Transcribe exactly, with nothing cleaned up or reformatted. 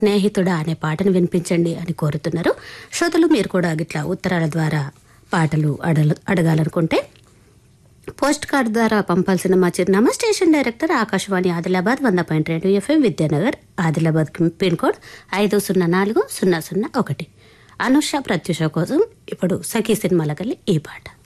స్నేహితుడా అనే పాటను వినిపించండి అని కోరుతున్నారు శ్రోతలు. మీరు కూడా గిట్లా ఉత్తరాల ద్వారా పాటలు అడగ అడగాలనుకుంటే పోస్ట్ కార్డ్ ద్వారా పంపాల్సిన మా చిరునామా స్టేషన్ డైరెక్టర్ ఆకాశవాణి ఆదిలాబాద్ వంద పాయింట్ రెండు FM Vidyanagar Adilabad pin code ఐదు సున్నా నాలుగు సున్నా సున్నా ఒకటి. అనుష ప్రత్యూష కోసం ఇప్పుడు సఖీ సినిమాలకెళ్ళి ఈ పాట.